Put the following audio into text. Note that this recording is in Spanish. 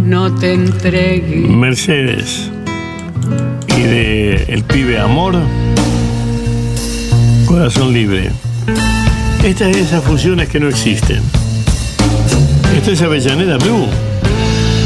no te entregues. Mercedes y de El Pibe Amor, Corazón Libre. Estas son esas fusiones que no existen. Esto es Avellaneda Blue.